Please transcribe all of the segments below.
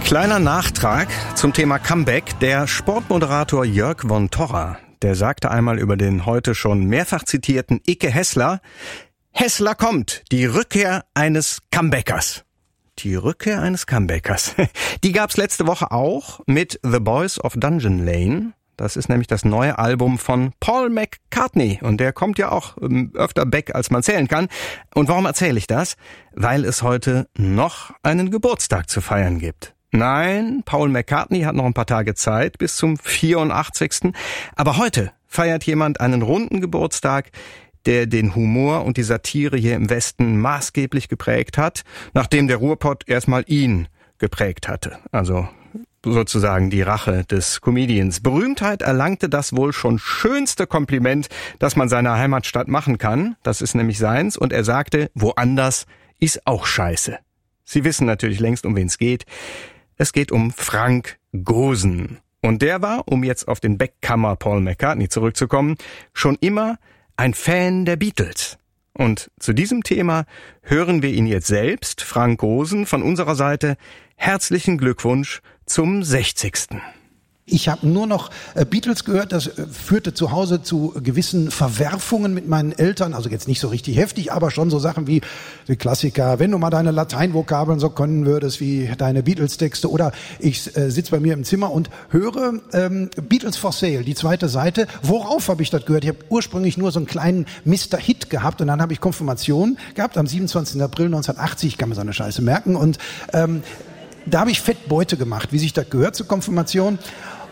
Kleiner Nachtrag zum Thema Comeback. Der Sportmoderator Jörg von Torra, der sagte einmal über den heute schon mehrfach zitierten Icke Hessler: Hessler kommt, die Rückkehr eines Comebackers. Die Rückkehr eines Comebackers. Die gab's letzte Woche auch mit The Boys of Dungeon Lane. Das ist nämlich das neue Album von Paul McCartney. Und der kommt ja auch öfter back, als man zählen kann. Und warum erzähle ich das? Weil es heute noch einen Geburtstag zu feiern gibt. Nein, Paul McCartney hat noch ein paar Tage Zeit bis zum 84. Aber heute feiert jemand einen runden Geburtstag, der den Humor und die Satire hier im Westen maßgeblich geprägt hat, nachdem der Ruhrpott erstmal ihn geprägt hatte. Also sozusagen die Rache des Comedians. Berühmtheit erlangte das wohl schon schönste Kompliment, das man seiner Heimatstadt machen kann. Das ist nämlich seins. Und er sagte, woanders ist auch scheiße. Sie wissen natürlich längst, um wen es geht. Es geht um Frank Gosen. Und der war, um jetzt auf den Backcomer Paul McCartney zurückzukommen, schon immer ein Fan der Beatles. Und zu diesem Thema hören wir ihn jetzt selbst, Frank Gosen, von unserer Seite. Herzlichen Glückwunsch zum 60. Ich habe nur noch Beatles gehört, das führte zu Hause zu gewissen Verwerfungen mit meinen Eltern, also jetzt nicht so richtig heftig, aber schon so Sachen wie die Klassiker, wenn du mal deine Lateinvokabeln so können würdest wie deine Beatles-Texte, oder ich sitze bei mir im Zimmer und höre Beatles for Sale, die zweite Seite. Worauf habe ich das gehört? Ich habe ursprünglich nur so einen kleinen Mr. Hit gehabt und dann habe ich Konfirmation gehabt am 27. April 1980, ich kann mir so eine Scheiße merken, und da habe ich Fettbeute gemacht, wie sich das gehört zur Konfirmation.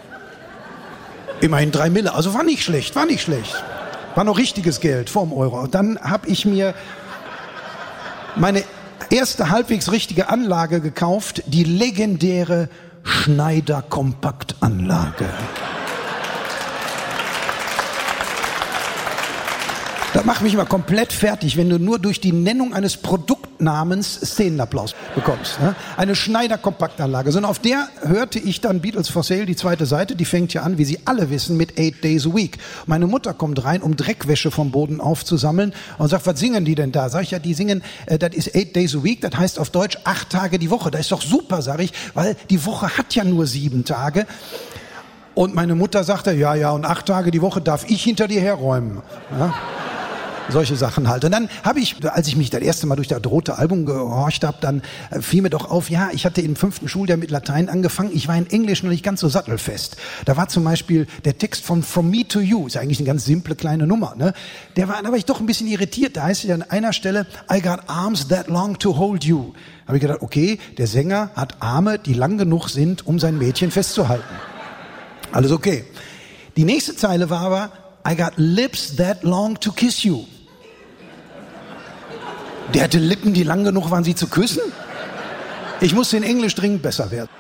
Immerhin 3 Mille, also war nicht schlecht. War noch richtiges Geld vorm Euro. Und dann habe ich mir meine erste halbwegs richtige Anlage gekauft, die legendäre Schneider Kompaktanlage. Das macht mich mal komplett fertig, wenn du nur durch die Nennung eines Produktnamens Szenenapplaus bekommst. Ne? Eine Schneider-Kompaktanlage. So, und auf der hörte ich dann Beatles for Sale, die zweite Seite. Die fängt ja an, wie Sie alle wissen, mit 8 Days a Week. Meine Mutter kommt rein, um Dreckwäsche vom Boden aufzusammeln und sagt, was singen die denn da? Sag ich, ja, die singen, das ist 8 Days a Week, das heißt auf Deutsch 8 Tage die Woche. Das ist doch super, sag ich, weil die Woche hat ja nur 7 Tage. Und meine Mutter sagte, ja, und 8 Tage die Woche darf ich hinter dir herräumen. Ja? Solche Sachen halt. Und dann habe ich, als ich mich das erste Mal durch das rote Album gehorcht habe, dann fiel mir doch auf, ja, ich hatte im 5. Schuljahr mit Latein angefangen, ich war in Englisch noch nicht ganz so sattelfest. Da war zum Beispiel der Text von From Me to You, ist eigentlich eine ganz simple kleine Nummer, ne? Da war ich doch ein bisschen irritiert, da heißt es ja an einer Stelle, I got arms that long to hold you. Da habe ich gedacht, okay, der Sänger hat Arme, die lang genug sind, um sein Mädchen festzuhalten. Alles okay. Die nächste Zeile war aber, I got lips that long to kiss you. Der hatte Lippen, die lang genug waren, sie zu küssen? Ich musste in Englisch dringend besser werden.